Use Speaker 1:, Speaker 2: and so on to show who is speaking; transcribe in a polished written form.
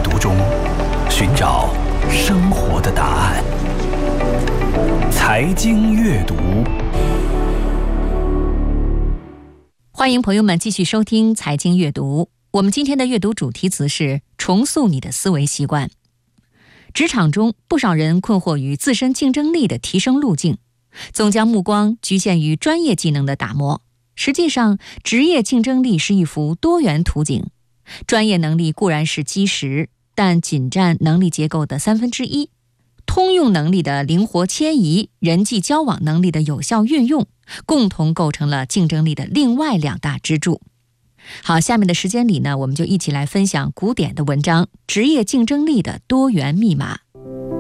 Speaker 1: 读中寻找生活的答案。财经阅读，
Speaker 2: 欢迎朋友们继续收听财经阅读。我们今天的阅读主题词是重塑你的思维习惯。职场中，不少人困惑于自身竞争力的提升路径，总将目光局限于专业技能的打磨。实际上，职业竞争力是一幅多元图景。专业能力固然是基石，但仅占能力结构的1/3。通用能力的灵活迁移，人际交往能力的有效运用，共同构成了竞争力的另外2大支柱。好，下面的时间里呢，我们就一起来分享古典的文章《职业竞争力的多元密码》。